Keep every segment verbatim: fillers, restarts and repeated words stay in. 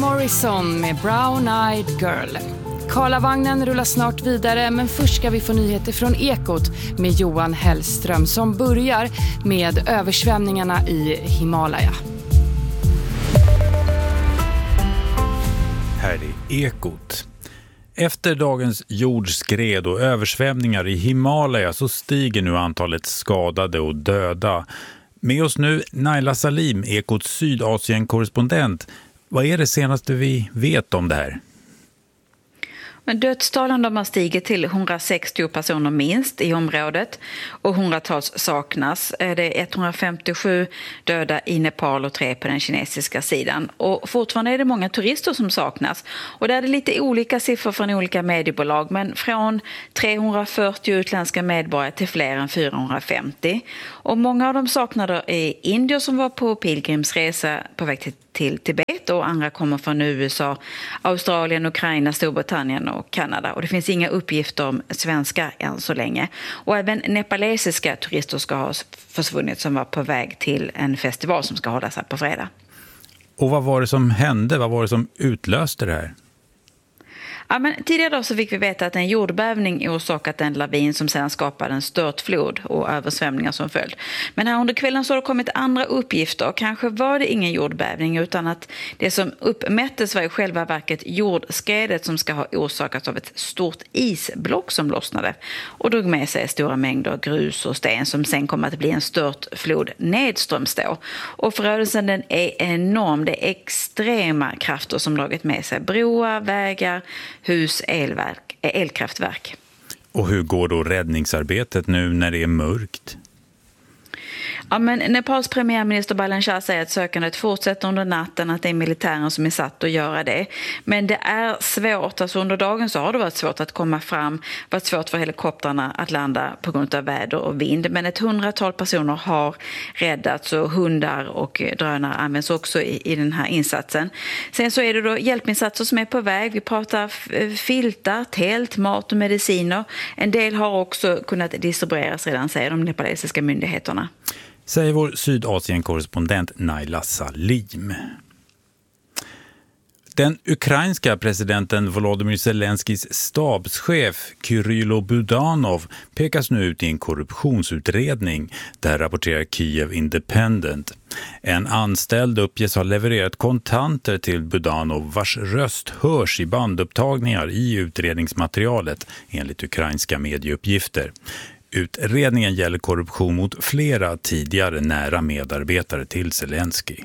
Morrison med Brown Eyed Girl. Karlavagnen rullar snart vidare, men först ska vi få nyheter från Ekot med Johan Hellström som börjar med översvämningarna i Himalaya. Här är Ekot. Efter dagens jordskred och översvämningar i Himalaya så stiger nu antalet skadade och döda. Med oss nu Naila Salim, Ekots Sydasien-korrespondent. Vad är det senaste vi vet om det här? Men dödstalen de har stigit till hundrasextio personer minst i området och hundratals saknas. Det är etthundrafemtiosju döda i Nepal och tre på den kinesiska sidan. Och fortfarande är det många turister som saknas. Och där är det lite olika siffror från olika mediebolag, men från trehundrafyrtio utländska medborgare till fler än fyrahundrafemtio. Och många av de saknade är indier som var på pilgrimsresa på väg till till Tibet och andra kommer från U S A, Australien, Ukraina, Storbritannien och Kanada. Och det finns inga uppgifter om svenska än så länge. Och även nepalesiska turister ska ha försvunnit som var på väg till en festival som ska hållas här på fredag. Och vad var det som hände? Vad var det som utlöste det här? Ja, men tidigare då så fick vi veta att en jordbävning orsakat en lavin som sedan skapade en störtflod och översvämningar som följd. Men här under kvällen så har det kommit andra uppgifter. Kanske var det ingen jordbävning utan att det som uppmättes var i själva verket jordskredet som ska ha orsakats av ett stort isblock som lossnade och drog med sig stora mängder grus och sten som sen kommer att bli en störtflod nedströms då. Och förödelsen den är enorm. Det är extrema krafter som dragit med sig broar, vägar, hus, elverk, elkraftverk. Och hur går då räddningsarbetet nu när det är mörkt? Ja, men Nepals premiärminister Balanchar säger att sökandet fortsätter under natten, att det är militären som är satt att göra det. Men det är svårt, alltså under dagen så har det varit svårt att komma fram, varit svårt för helikoptrarna att landa på grund av väder och vind. Men ett hundratal personer har räddats och hundar och drönare används också i, i den här insatsen. Sen så är det då hjälpinsatser som är på väg. Vi pratar filtar, tält, mat och mediciner. En del har också kunnat distribueras redan, säger de nepalesiska myndigheterna. Säger vår Sydasien-korrespondent Naila Salim. Den ukrainska presidenten Volodymyr Zelenskis stabschef Kyrylo Budanov pekas nu ut i en korruptionsutredning. Där rapporterar Kiev Independent. En anställd uppges ha levererat kontanter till Budanov vars röst hörs i bandupptagningar i utredningsmaterialet enligt ukrainska medieuppgifter. Utredningen gäller korruption mot flera tidigare nära medarbetare till Zelensky.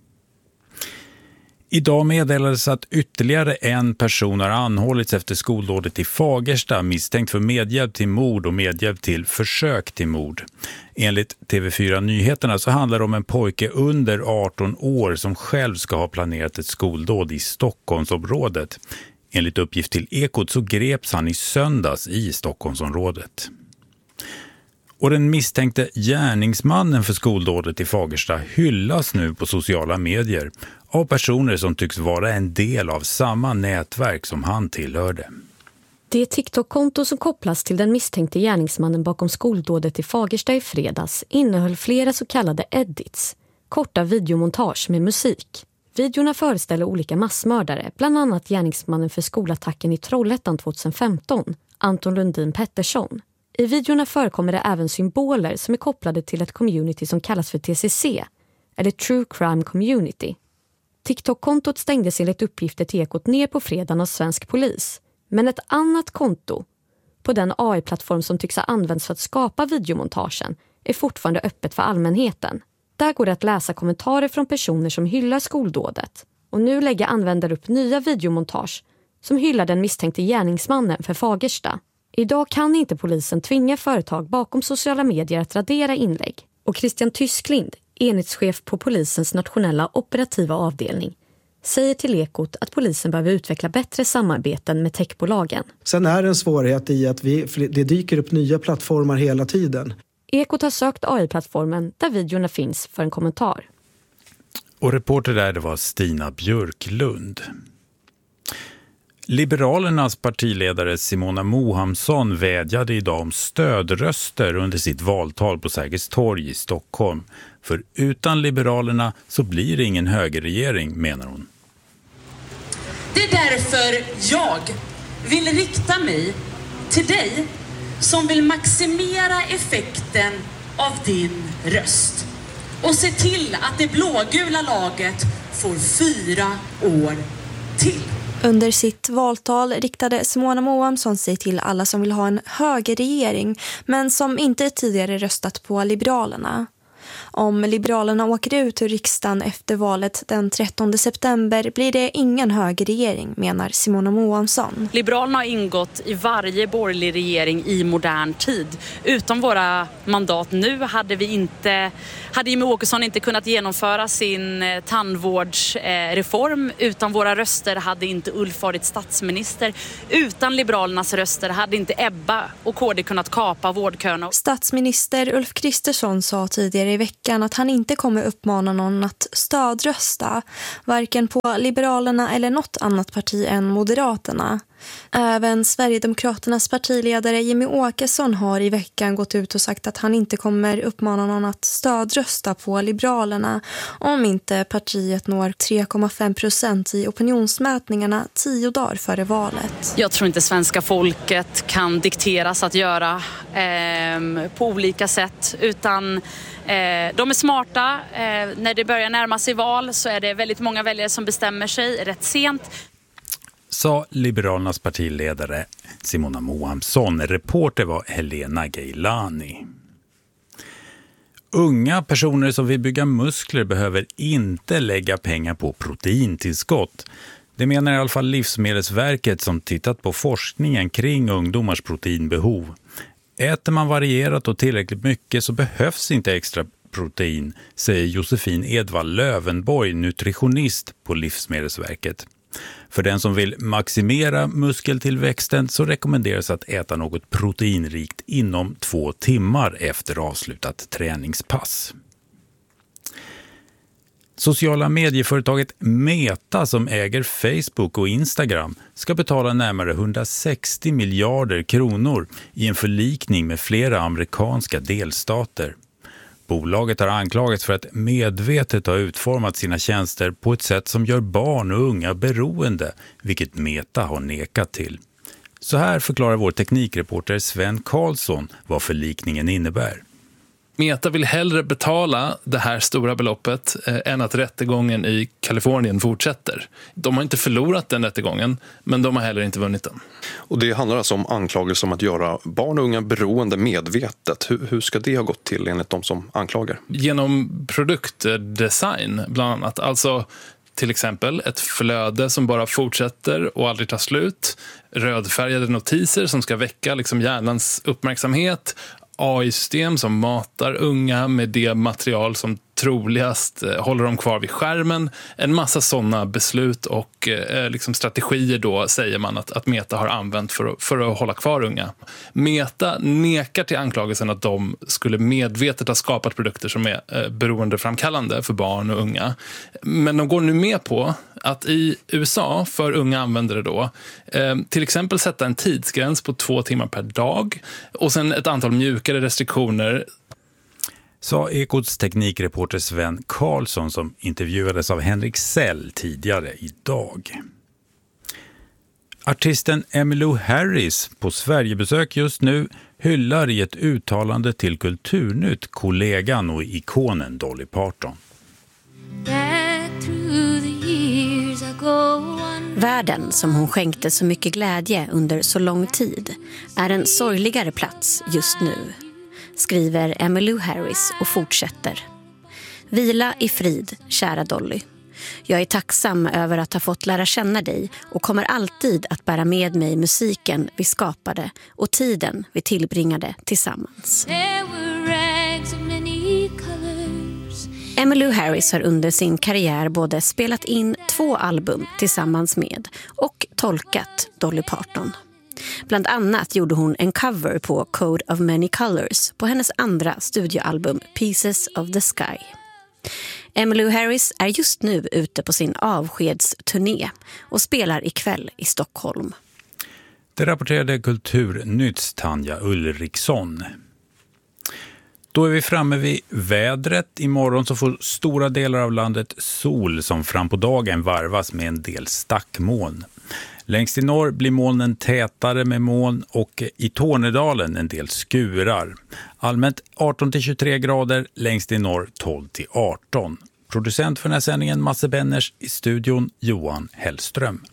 Idag meddelades att ytterligare en person har anhållits efter skoldådet i Fagersta misstänkt för medhjälp till mord och medhjälp till försök till mord. Enligt T V fyra Nyheterna så handlar det om en pojke under arton år som själv ska ha planerat ett skoldåd i Stockholmsområdet. Enligt uppgift till Ekot så greps han i söndags i Stockholmsområdet. Och den misstänkte gärningsmannen för skoldådet i Fagersta hyllas nu på sociala medier av personer som tycks vara en del av samma nätverk som han tillhörde. Det TikTok-konto som kopplas till den misstänkte gärningsmannen bakom skoldådet i Fagersta i fredags innehöll flera så kallade edits, korta videomontage med musik. Videorna föreställer olika massmördare, bland annat gärningsmannen för skolattacken i Trollhättan tjugohundrafemton, Anton Lundin Pettersson. I videorna förekommer det även symboler som är kopplade till ett community som kallas för T C C, eller True Crime Community. TikTok-kontot stängdes enligt uppgifter till Ekot ner på fredagen av svensk polis. Men ett annat konto, på den A I-plattform som tycks ha använts för att skapa videomontagen, är fortfarande öppet för allmänheten. Där går det att läsa kommentarer från personer som hyllar skoldådet. Och nu lägger användare upp nya videomontage som hyllar den misstänkte gärningsmannen för Fagersta. Idag kan inte polisen tvinga företag bakom sociala medier att radera inlägg. Och Christian Tysklind, enhetschef på polisens nationella operativa avdelning, säger till Ekot att polisen behöver utveckla bättre samarbeten med techbolagen. Sen är det en svårighet i att vi, det dyker upp nya plattformar hela tiden. Ekot har sökt A I-plattformen där videorna finns för en kommentar. Och reporter där det var Stina Björklund. Liberalernas partiledare Simona Mohamsson vädjade idag om stödröster under sitt valtal på Sergels torg i Stockholm. För utan Liberalerna så blir det ingen högerregering, menar hon. Det är därför jag vill rikta mig till dig som vill maximera effekten av din röst och se till att det blågula laget får fyra år till. Under sitt valtal riktade Simona Moamsson sig till alla som vill ha en högerregering men som inte tidigare röstat på Liberalerna. Om Liberalerna åker ut ur riksdagen efter valet den trettonde september blir det ingen högerregering, menar Simona Moamsson. Liberalerna har ingått i varje borgerlig regering i modern tid. Utan våra mandat nu hade vi inte, hade Jimmie Åkesson inte kunnat genomföra sin tandvårdsreform. Utan våra röster hade inte Ulf varit statsminister. Utan Liberalernas röster hade inte Ebba och K D kunnat kapa vårdköerna. Statsminister Ulf Kristersson sa tidigare i veckan att han inte kommer uppmana någon att stödrösta, varken på Liberalerna eller något annat parti än Moderaterna. Även Sverigedemokraternas partiledare Jimmie Åkesson har i veckan gått ut och sagt att han inte kommer uppmana någon att stödrösta på Liberalerna om inte partiet når tre komma fem procent i opinionsmätningarna tio dagar före valet. Jag tror inte svenska folket kan dikteras att göra eh, på olika sätt, utan Eh, de är smarta. Eh, när det börjar närma sig val så är det väldigt många väljare som bestämmer sig rätt sent. Sa Liberalernas partiledare Simona Moamsson. Reporter var Helena Geilani. Unga personer som vill bygga muskler behöver inte lägga pengar på proteintillskott. Det menar i alla fall Livsmedelsverket som tittat på forskningen kring ungdomars proteinbehov. Äter man varierat och tillräckligt mycket så behövs inte extra protein, säger Josefin Edvall Lövenborg, nutritionist på Livsmedelsverket. För den som vill maximera muskeltillväxten så rekommenderas att äta något proteinrikt inom två timmar efter avslutat träningspass. Sociala medieföretaget Meta som äger Facebook och Instagram ska betala närmare hundrasextio miljarder kronor i en förlikning med flera amerikanska delstater. Bolaget har anklagats för att medvetet ha utformat sina tjänster på ett sätt som gör barn och unga beroende, vilket Meta har nekat till. Så här förklarar vår teknikreporter Sven Karlsson vad förlikningen innebär. Meta vill hellre betala det här stora beloppet eh, än att rättegången i Kalifornien fortsätter. De har inte förlorat den rättegången, men de har heller inte vunnit den. Och det handlar alltså om anklagelser om att göra barn och unga beroende medvetet. Hur, hur ska det ha gått till enligt de som anklagar? Genom produktdesign bland annat. Alltså till exempel ett flöde som bara fortsätter och aldrig tar slut. Rödfärgade notiser som ska väcka liksom hjärnans uppmärksamhet. A I-system som matar unga med det material som troligast håller dem kvar vid skärmen. En massa sådana beslut och eh, liksom strategier då säger man att, att Meta har använt för, för att hålla kvar unga. Meta nekar till anklagelsen att de skulle medvetet ha skapat produkter som är eh, beroendeframkallande för barn och unga. Men de går nu med på att i U S A för unga användare då eh, till exempel sätta en tidsgräns på två timmar per dag och sen ett antal mjukare restriktioner. Sa Ekots teknikreporter Sven Karlsson som intervjuades av Henrik Sell tidigare idag. Artisten Emmylou Harris på Sverigebesök just nu hyllar i ett uttalande till Kulturnytt kollegan och ikonen Dolly Parton. Världen som hon skänkte så mycket glädje under så lång tid är en sorgligare plats just nu, skriver Emmylou Harris och fortsätter. Vila i frid, kära Dolly. Jag är tacksam över att ha fått lära känna dig och kommer alltid att bära med mig musiken vi skapade och tiden vi tillbringade tillsammans. Emmylou Harris har under sin karriär både spelat in två album tillsammans med och tolkat Dolly Parton. Bland annat gjorde hon en cover på Code of Many Colors på hennes andra studioalbum Pieces of the Sky. Emmylou Harris är just nu ute på sin avskedsturné och spelar ikväll i Stockholm. Det rapporterade Kulturnytts Tanja Ulriksson. Då är vi framme vid vädret. Imorgon så får stora delar av landet sol som fram på dagen varvas med en del stackmoln. Längst i norr blir molnen tätare med moln och i Tornedalen en del skurar. Allmänt arton till tjugotre grader, längst i norr tolv till arton. Producent för den här sändningen Masse Benners, i studion Johan Hellström.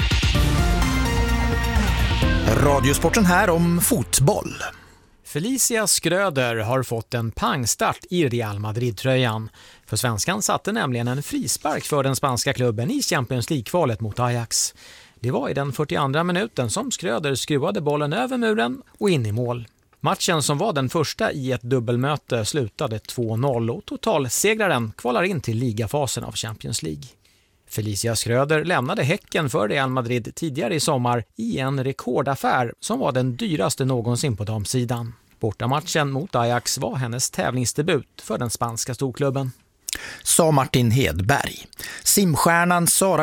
Radiosporten här om fotboll. Felicia Schröder har fått en pangstart i Real Madrid-tröjan. För svenskan satte nämligen en frispark för den spanska klubben i Champions League-kvalet mot Ajax. Det var i den fyrtioandra minuten som Schröder skruvade bollen över muren och in i mål. Matchen som var den första i ett dubbelmöte slutade två noll och totalsegraren kvalar in till ligafasen av Champions League. Felicia Schröder lämnade Häcken för Real Madrid tidigare i sommar i en rekordaffär som var den dyraste någonsin på damsidan. Bortamatchen mot Ajax var hennes tävlingsdebut för den spanska storklubben. Sa Martin Hedberg. Simstjärnan Sara